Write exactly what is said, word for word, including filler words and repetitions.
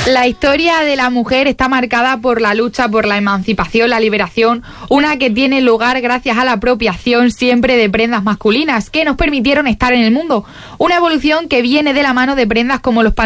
La historia de la mujer está marcada por la lucha por la emancipación, la liberación, una que tiene lugar gracias a la apropiación siempre de prendas masculinas que nos permitieron estar en el mundo. Una evolución que viene de la mano de prendas como los pantalones